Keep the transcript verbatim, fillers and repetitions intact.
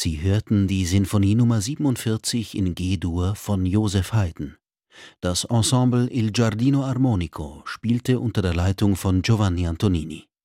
Sie hörten die Sinfonie Nummer siebenundvierzig in G-Dur von Joseph Haydn. Das Ensemble Il Giardino Armonico spielte unter der Leitung von Giovanni Antonini.